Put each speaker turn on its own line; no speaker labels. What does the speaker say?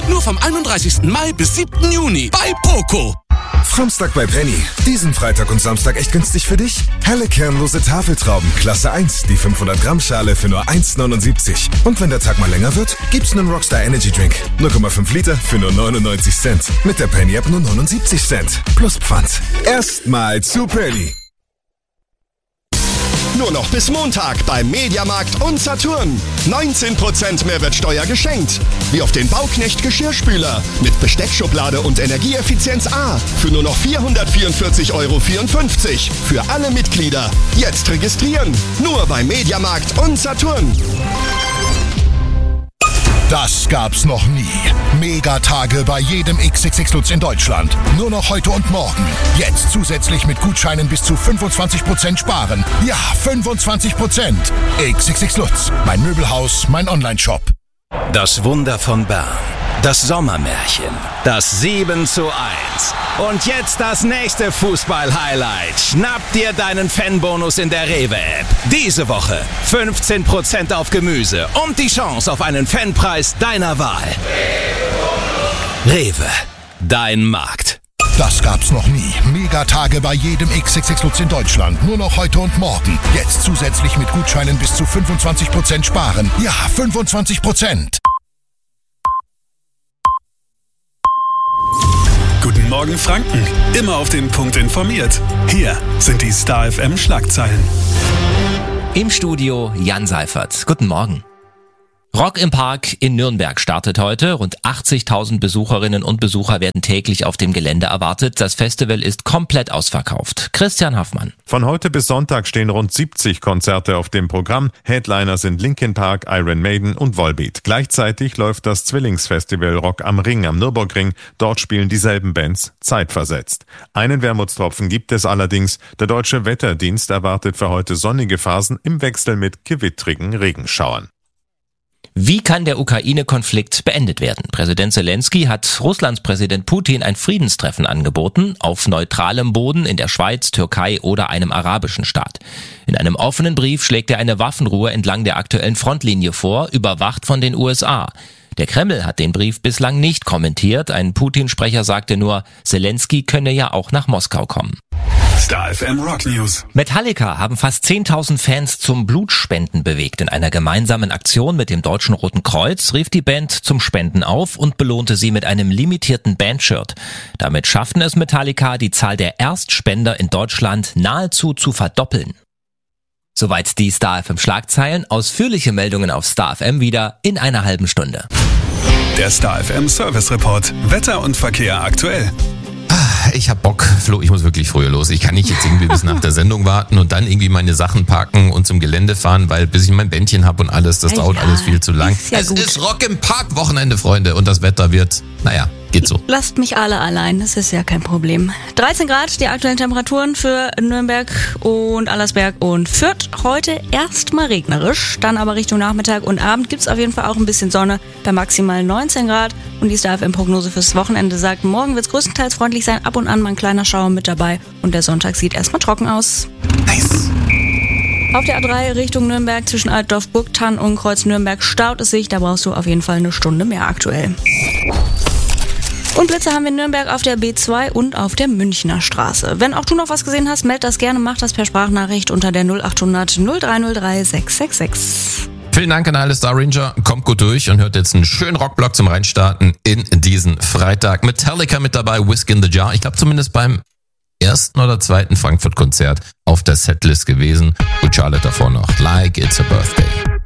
Nur vom 31. Mai bis 7. Juni bei Poco.
Samstag bei Penny. Diesen Freitag und Samstag echt günstig für dich? Helle kernlose Tafeltrauben, Klasse 1, die 500 Gramm Schale für nur 1,79. Und wenn der Tag mal länger wird, gibt's einen Rockstar Energy Drink. 0,5 Liter für nur 99 Cent. Mit der Penny App nur 79 Cent. Plus Pfand. Erstmal zu Penny.
Nur noch bis Montag beim Mediamarkt und Saturn. 19% Mehrwertsteuer geschenkt. Wie auf den Bauknecht Geschirrspüler mit Besteckschublade und Energieeffizienz A für nur noch 444,54 € für alle Mitglieder. Jetzt registrieren. Nur beim Mediamarkt und Saturn.
Das gab's noch nie. Megatage bei jedem XXX Lutz in Deutschland. Nur noch heute und morgen. Jetzt zusätzlich mit Gutscheinen bis zu 25% sparen. Ja, 25%. XXX Lutz. Mein Möbelhaus, mein Onlineshop.
Das Wunder von Bern. Das Sommermärchen. Das 7:1. Und jetzt das nächste Fußball-Highlight. Schnapp dir deinen Fanbonus in der Rewe-App. Diese Woche 15% auf Gemüse und die Chance auf einen Fanpreis deiner Wahl. Rewe, dein Markt.
Das gab's noch nie. Megatage bei jedem XXX Lutz in Deutschland. Nur noch heute und morgen. Jetzt zusätzlich mit Gutscheinen bis zu 25% sparen. Ja, 25%.
Guten Morgen Franken, immer auf den Punkt informiert. Hier sind die Star FM Schlagzeilen.
Im Studio Jan Seifert. Guten Morgen. Rock im Park in Nürnberg startet heute. Rund 80.000 Besucherinnen und Besucher werden täglich auf dem Gelände erwartet. Das Festival ist komplett ausverkauft. Christian Haffmann.
Von heute bis Sonntag stehen rund 70 Konzerte auf dem Programm. Headliner sind Linkin Park, Iron Maiden und Volbeat. Gleichzeitig läuft das Zwillingsfestival Rock am Ring am Nürburgring. Dort spielen dieselben Bands zeitversetzt. Einen Wermutstropfen gibt es allerdings. Der Deutsche Wetterdienst erwartet für heute sonnige Phasen im Wechsel mit gewittrigen Regenschauern.
Wie kann der Ukraine-Konflikt beendet werden? Präsident Zelensky hat Russlands Präsident Putin ein Friedenstreffen angeboten, auf neutralem Boden in der Schweiz, Türkei oder einem arabischen Staat. In einem offenen Brief schlägt er eine Waffenruhe entlang der aktuellen Frontlinie vor, überwacht von den USA. Der Kreml hat den Brief bislang nicht kommentiert. Ein Putin-Sprecher sagte nur, Zelensky könne ja auch nach Moskau kommen.
Star FM Rock News.
Metallica haben fast 10.000 Fans zum Blutspenden bewegt. In einer gemeinsamen Aktion mit dem Deutschen Roten Kreuz rief die Band zum Spenden auf und belohnte sie mit einem limitierten Bandshirt. Damit schafften es Metallica, die Zahl der Erstspender in Deutschland nahezu zu verdoppeln. Soweit die Star FM Schlagzeilen. Ausführliche Meldungen auf Star FM wieder in einer halben Stunde.
Der Star FM Service Report. Wetter und Verkehr aktuell.
Ich hab Bock, Flo, ich muss wirklich früher los. Ich kann nicht jetzt irgendwie bis nach der Sendung warten und dann irgendwie meine Sachen packen und zum Gelände fahren, weil bis ich mein Bändchen hab und alles, das dauert alles viel zu lang. Es ist Rock im Park Wochenende, Freunde, und das Wetter wird, geht so.
Lasst mich alle allein, das ist ja kein Problem. 13 Grad, die aktuellen Temperaturen für Nürnberg und Allersberg und Fürth. Heute erstmal regnerisch, dann aber Richtung Nachmittag und Abend gibt's auf jeden Fall auch ein bisschen Sonne bei maximal 19 Grad. Und die Star FM-Prognose fürs Wochenende sagt, morgen wird's größtenteils freundlich sein, ab und an mal ein kleiner Schauer mit dabei. Und der Sonntag sieht erstmal trocken aus.
Nice.
Auf der A3 Richtung Nürnberg zwischen Altdorf, Burgthann und Kreuz Nürnberg staut es sich. Da brauchst du auf jeden Fall eine Stunde mehr aktuell. Und Blitze haben wir in Nürnberg auf der B2 und auf der Münchner Straße. Wenn auch du noch was gesehen hast, meld das gerne, mach das per Sprachnachricht unter der 0800 0303 666.
Vielen Dank an alle Star Ranger. Kommt gut durch und hört jetzt einen schönen Rockblock zum Reinstarten in diesen Freitag. Metallica mit dabei, Whiskey in the Jar. Ich glaube zumindest beim ersten oder zweiten Frankfurt-Konzert auf der Setlist gewesen. Und Charlotte davor noch. Like It's a Birthday.